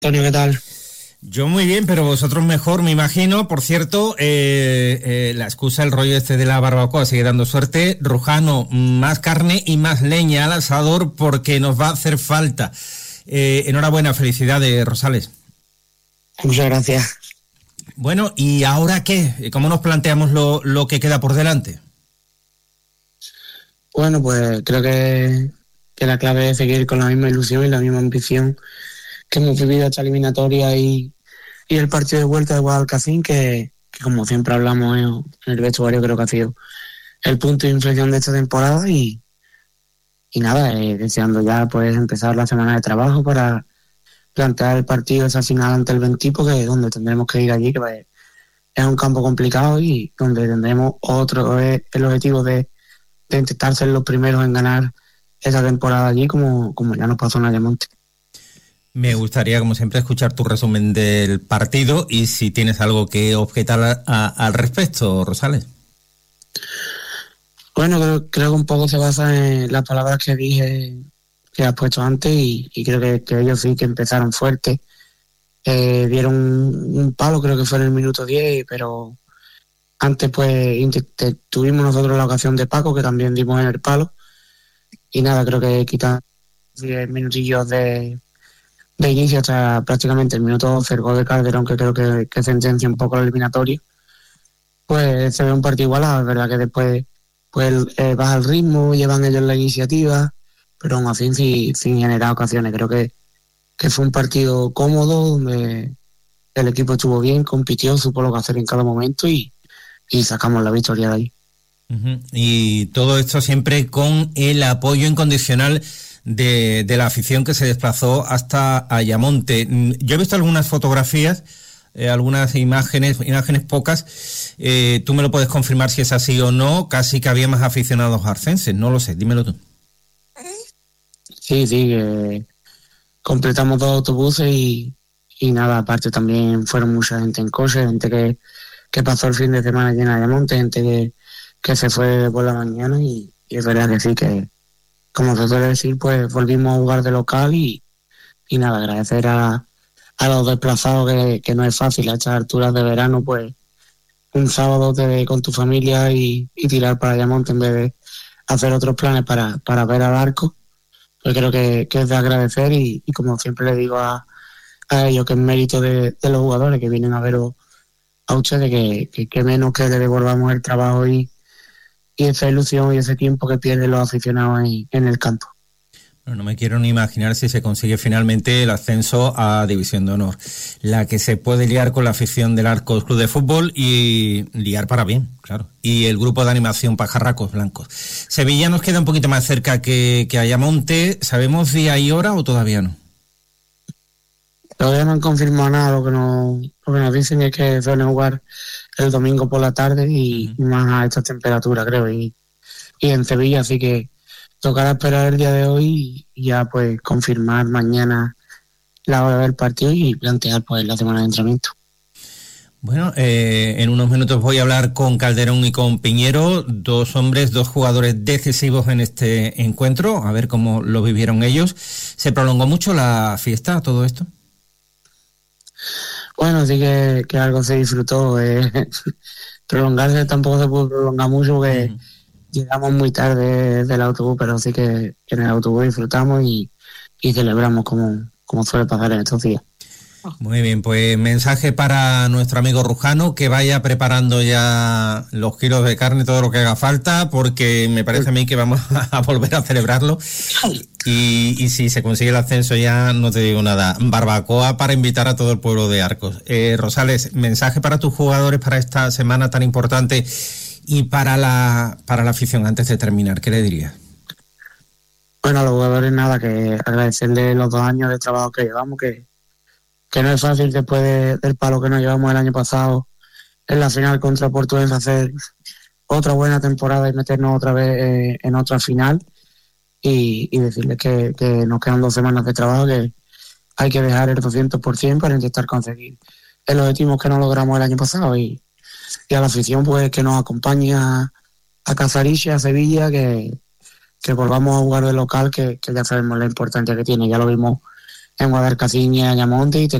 Antonio, ¿qué tal? Yo muy bien, pero vosotros mejor, me imagino. Por cierto, la excusa, el rollo este de la barbacoa sigue dando suerte. Rujano, más carne y más leña al asador porque nos va a hacer falta. Enhorabuena, felicidades, Rosales. Muchas gracias. Bueno, ¿y ahora qué? ¿Cómo nos planteamos lo que queda por delante? Bueno, pues creo que la clave es seguir con la misma ilusión y la misma ambición que hemos vivido esta eliminatoria y el partido de vuelta de Guadalcacín, que como siempre hablamos en el vestuario, creo que ha sido el punto de inflexión de esta temporada y nada, deseando ya pues empezar la semana de trabajo para plantear el partido esa final ante el Bentipo, que es donde tendremos que ir allí, que pues, es un campo complicado y donde tendremos el objetivo de intentar ser los primeros en ganar esa temporada allí, como ya nos pasó en Ayamonte. Me gustaría, como siempre, escuchar tu resumen del partido y si tienes algo que objetar al respecto, Rosales. Bueno, creo que un poco se basa en las palabras que dije, que has puesto antes, y creo que ellos sí que empezaron fuerte. Dieron un palo, creo que fue en el minuto 10, pero antes pues tuvimos nosotros la ocasión de Paco, que también dimos en el palo, y nada, creo que quitan 10 minutillos de inicio hasta prácticamente el minuto 12, el gol de Calderón, que creo que sentencia un poco el eliminatorio. Pues se ve un partido igualado, es verdad que después pues baja el ritmo, llevan ellos la iniciativa, pero aún así sin generar ocasiones. Creo que fue un partido cómodo, donde el equipo estuvo bien, compitió, supo lo que hacer en cada momento y sacamos la victoria de ahí. Uh-huh. Y todo esto siempre con el apoyo incondicional de la afición que se desplazó hasta Ayamonte. Yo he visto algunas fotografías, algunas imágenes pocas. Tú me lo puedes confirmar si es así o no. Casi que había más aficionados arcenses, no lo sé, dímelo tú. Sí, completamos 2 autobuses y nada, aparte también fueron mucha gente en coche, gente que pasó el fin de semana llena de Ayamonte, gente que se fue por la mañana y es verdad que sí, que como se suele decir, pues volvimos a jugar de local y nada, agradecer a los desplazados, que no es fácil a estas alturas de verano, pues un sábado te ve con tu familia y tirar para Ayamonte en vez de hacer otros planes para ver al Arco. Pues creo que es de agradecer y como siempre le digo a ellos, que es mérito de los jugadores que vienen a veros a ustedes, que menos que le devolvamos el trabajo y esa ilusión y ese tiempo que pierden los aficionados en el campo. Bueno, no me quiero ni imaginar si se consigue finalmente el ascenso a División de Honor, la que se puede liar con la afición del Arcos Club de Fútbol y liar para bien, claro, y el grupo de animación Pajarracos Blancos. Sevilla nos queda un poquito más cerca que Ayamonte. ¿Sabemos día y hora o todavía no? Todavía no han confirmado nada. Lo que nos dicen es que suelen jugar el domingo por la tarde y más a esta temperatura, creo, y en Sevilla, así que tocará esperar el día de hoy y ya pues confirmar mañana la hora del partido y plantear pues la semana de entrenamiento. Bueno, en unos minutos voy a hablar con Calderón y con Piñero, dos jugadores decisivos en este encuentro, a ver cómo lo vivieron ellos. ¿Se prolongó mucho la fiesta, todo esto? Bueno, sí que algo se disfrutó. Prolongarse tampoco se puede prolongar mucho porque llegamos muy tarde del autobús, pero sí que en el autobús disfrutamos y celebramos como suele pasar en estos días. Muy bien, pues mensaje para nuestro amigo Rujano, que vaya preparando ya los kilos de carne, todo lo que haga falta, porque me parece a mí que vamos a volver a celebrarlo. Y si se consigue el ascenso ya no te digo nada, barbacoa para invitar a todo el pueblo de Arcos. Rosales, mensaje para tus jugadores para esta semana tan importante y para la afición antes de terminar, ¿qué le dirías? Bueno, a los jugadores nada, que agradecerles los 2 años de trabajo que llevamos, que no es fácil después del palo que nos llevamos el año pasado en la final contra Portuense hacer otra buena temporada y meternos otra vez en otra final y decirles que nos quedan 2 semanas de trabajo, que hay que dejar el 200% para intentar conseguir el objetivo que no logramos el año pasado y a la afición pues que nos acompañe a Casariche, a Sevilla, que volvamos a jugar de local, que ya sabemos la importancia que tiene. Ya lo vimos Guadalcacín y en Ayamonte, y